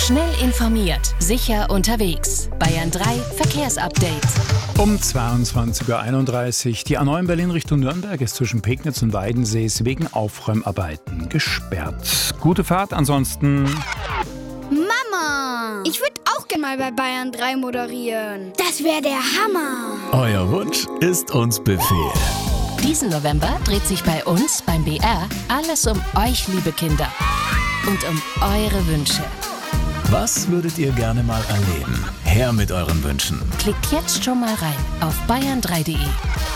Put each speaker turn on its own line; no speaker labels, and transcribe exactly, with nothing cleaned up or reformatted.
Schnell informiert, sicher unterwegs. Bayern drei Verkehrsupdate.
Um zweiundzwanzig Uhr einunddreißig. Die A neun Berlin Richtung Nürnberg ist zwischen Pegnitz und Weidensees wegen Aufräumarbeiten gesperrt. Gute Fahrt ansonsten.
Mama, ich würde auch gerne mal bei Bayern drei moderieren. Das wäre der Hammer.
Euer Wunsch ist uns Befehl.
Diesen November dreht sich bei uns beim B R alles um euch, liebe Kinder. Und um eure Wünsche.
Was würdet ihr gerne mal erleben? Her mit euren Wünschen.
Klickt jetzt schon mal rein auf bayern drei punkt de.